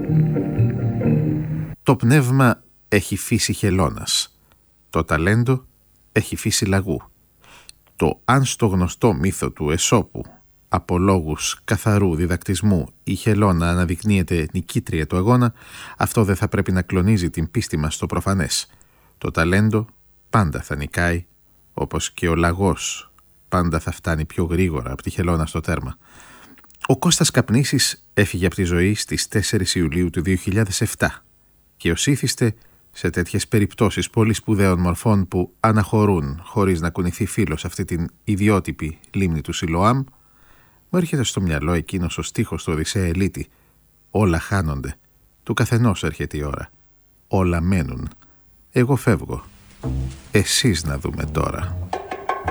Το πνεύμα έχει φύση χελώνας. Το ταλέντο έχει φύση λαγού. Το αν στο γνωστό μύθο του Εσώπου, από λόγους καθαρού διδακτισμού, η χελώνα αναδεικνύεται νικήτρια του αγώνα, αυτό δεν θα πρέπει να κλονίζει την πίστη μας στο προφανές. Το ταλέντο πάντα θα νικάει, όπως και ο λαγός πάντα θα φτάνει πιο γρήγορα από τη χελώνα στο τέρμα. Ο Κώστας Καπνίσης έφυγε από τη ζωή στις 4 Ιουλίου του 2007 και ως ήθιστε σε τέτοιες περιπτώσεις πολύ σπουδαίων μορφών που αναχωρούν χωρίς να κουνηθεί φύλλος αυτή την ιδιότυπη λίμνη του Σιλοάμ, μου έρχεται στο μυαλό εκείνος ο στίχος του Οδυσσέα Ελίτη: «Όλα χάνονται, του καθενός έρχεται η ώρα, όλα μένουν, εγώ φεύγω, εσείς να δούμε τώρα».